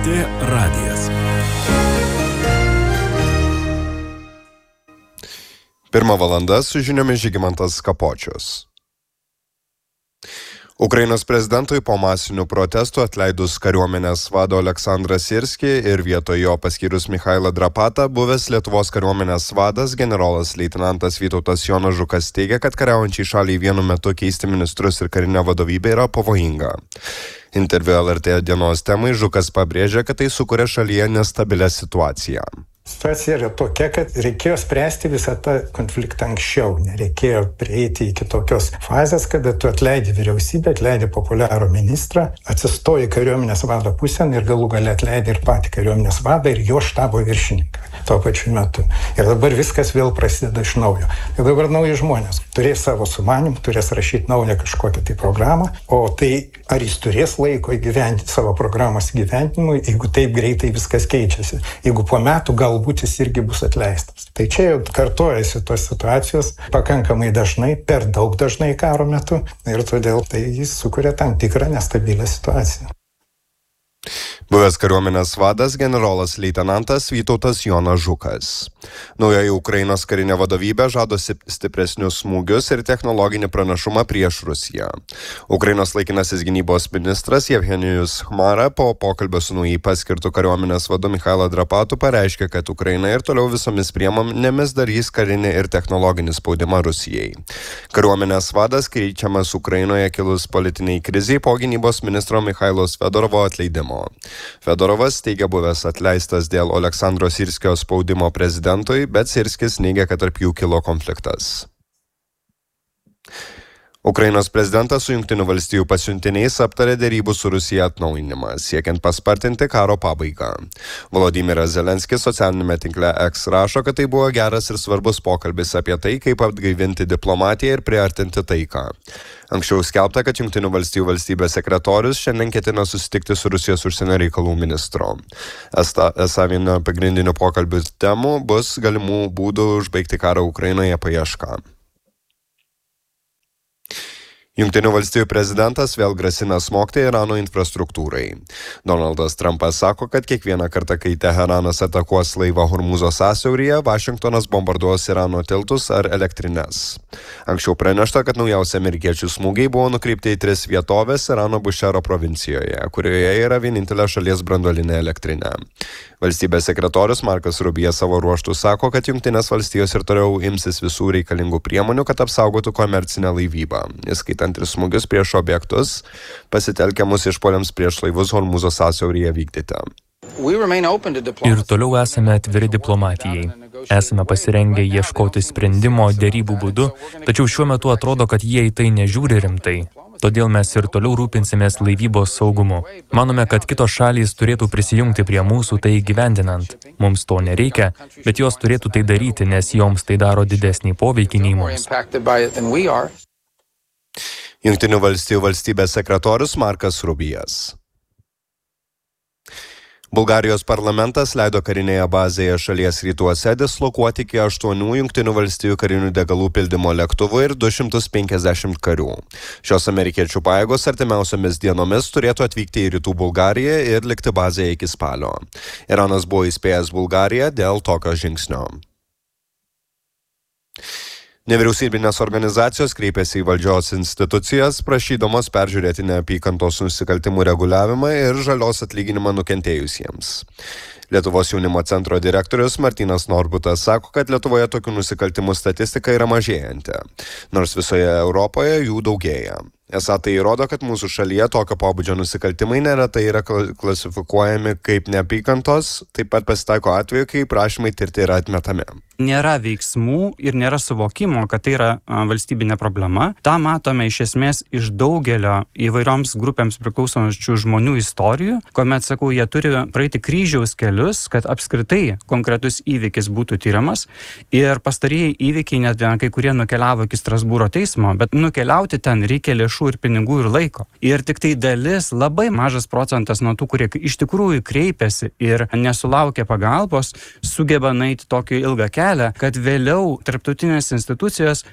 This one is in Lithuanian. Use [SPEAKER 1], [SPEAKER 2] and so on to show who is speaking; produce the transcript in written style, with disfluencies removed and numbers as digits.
[SPEAKER 1] LRT radijas. Pirmą valandą su žiniomis Žygimantas Kapočius. Ukrainos prezidentui po masinių protestų atleidus kariuomenės vado Aleksandrą Sirskį ir vietoj jo paskyrus Michailą Drapatą, buvęs Lietuvos kariuomenės vadas generolas leitenantas Vytautas Jonas Žukas teigia, kad kariaujančiai šaliai vienu metu keisti ministrus ir karinę vadovybę yra pavojinga. Interviu LRT dienos temai Žukas pabrėžė, kad tai sukuria šalyje nestabilę situaciją.
[SPEAKER 2] Situacija yra tokia, kad reikėjo spręsti visą tą konfliktą anksčiau. Nereikėjo prieiti iki tokios fazės, kada tu atleidi vyriausybę, atleidi populiarų ministrą, atsistoji kariuomenės vado pusėn ir galų gale atleidi ir patį kariuomenės vadą ir jo štabo viršininką tuo pačiu metu. Ir dabar viskas vėl prasideda iš naujo. Ir dabar nauji žmonės turės savo sumanimą, turės rašyti naują kažkokią tai programą, o tai ar jis turės laiko įgyvendinti savo programos įgyvendinimui, jeigu taip greitai viskas keičiasi. Jeigu po metų galbūt jis irgi bus atleistas. Tai čia jau kartojasi tos situacijos pakankamai dažnai, per daug dažnai karo metu ir todėl tai jis sukuria tam tikrą nestabilę situaciją.
[SPEAKER 1] Buvęs kariuomenės vadas generolas leitenantas Vytautas Jonas Žukas. Naujoji Ukrainos karinė vadovybė žado stipresnius smūgius ir technologinį pranašumą prieš Rusiją. Ukrainos laikinasis gynybos ministras Jevgenijus Chmara po pokalbio su naujai paskirtu kariuomenės vadu Michailą Drapatu pareiškė, kad Ukraina ir toliau visomis priemonėmis darys karinį ir technologinį spaudimą Rusijai. Kariuomenės vadas keičiamas Ukrainoje kilus politiniai kriziai po gynybos ministro Michailo Fedorovo atleidimo. Fedorovas teigia buvęs atleistas dėl Aleksandro Sirskio spaudimo prezidentui, bet Sirskis neigia, kad tarp jų kilo konfliktas. Ukrainos prezidentas su Jungtinių valstijų pasiuntiniais aptarė derybų su Rusija atnaujinimą, siekiant paspartinti karo pabaigą. Volodymyras Zelenskis socialinėme tinkle X rašo, kad tai buvo geras ir svarbus pokalbis apie tai, kaip atgaivinti diplomatiją ir priartinti taiką. Anksčiau skelbta, kad Jungtinių valstijų valstybės sekretorius šiandien ketina susitikti su Rusijos užsienio reikalų ministru. Esą viena pagrindinių pokalbių temų bus galimų būdų užbaigti karą Ukrainoje paieška. Jungtinių valstijų prezidentas vėl grasina smogti Irano infrastruktūrai. Donaldas Trumpas sako, kad kiekvieną kartą, kai Teheranas atakuos laivą Hormūzo sąsiauryje, Vašingtonas bombarduos Irano tiltus ar elektrines. Anksčiau pranešta, kad naujausi amerikiečių smūgiai buvo nukreipti į 3 vietovės Irano Bušero provincijoje, kurioje yra vienintelė šalies branduolinė elektrinė. Valstybės sekretorius Markas Rubijas savo ruožtu sako, kad Jungtinės valstijos ir toliau imsis visų reikalingų priemonių, kad apsaugotų komercinę laivybą, įskaitant ir smūgius prieš objektus, pasitelkiamus išpuoliams prieš laivus Hormūzo sąsiauryje vykdyti.
[SPEAKER 3] Ir toliau esame atviri diplomatijai. Esame pasirengę ieškoti sprendimo derybų būdu, tačiau šiuo metu atrodo, kad jie į tai nežiūri rimtai. Todėl mes ir toliau rūpinsimės laivybos saugumu. Manome, kad kitos šalys turėtų prisijungti prie mūsų tai įgyvendinant. Mums to nereikia, bet jos turėtų tai daryti, nes joms tai daro didesnį poveikį nei mums.
[SPEAKER 1] Jungtinių valstijų valstybės sekretorius Markas Rubijas. Bulgarijos parlamentas leido karinėje bazėje šalies rytuose dislokuoti iki 8 Jungtinių valstijų karinių degalų pildymo lėktuvų ir 250 karių. Šios amerikiečių pajėgos artimiausiomis dienomis turėtų atvykti į rytų Bulgariją ir likti bazėje iki spalio. Iranas buvo įspėjęs Bulgariją dėl tokio žingsnio. Nevyriausybinės organizacijos kreipėsi į valdžios institucijas, prašydamos peržiūrėti neapykantos nusikaltimų reguliavimą ir žalos atlyginimą nukentėjusiems. Lietuvos jaunimo centro direktorius Martynas Norbutas sako, kad Lietuvoje tokių nusikaltimų statistika yra mažėjanti, nors visoje Europoje jų daugėja. Esą tai įrodo, kad mūsų šalyje tokio pobūdžio nusikaltimai neretai yra klasifikuojami kaip neapykantos, taip pat pasitaiko atveju, kai prašymai tirti yra atmetami.
[SPEAKER 4] Nėra veiksmų ir nėra suvokimo, kad tai yra valstybinė problema. Ta matome iš esmės iš daugelio įvairioms grupėms priklausančių žmonių istorijų, kuomet, sakau, jie turi praeiti kryžiaus kelius, kad apskritai konkretus įvykis būtų tyriamas. Ir pastarieji įvykiai net kai kurie nukeliavo iki Strasbūro teismo, bet nukeliauti ten reikia lėšų ir pinigų ir laiko. Ir tik tai dalis, labai mažas procentas nuo tų, kurie iš tikrųjų kreipiasi ir nesulaukia pagalbos, sugeba nueiti tokį ilgą kelią, kad vėliau tarptautinės institucijos